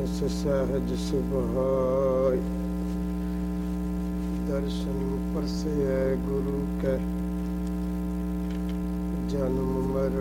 मानस सहज सुभाय। दर्शन परसे गुरु कै जन्म मरण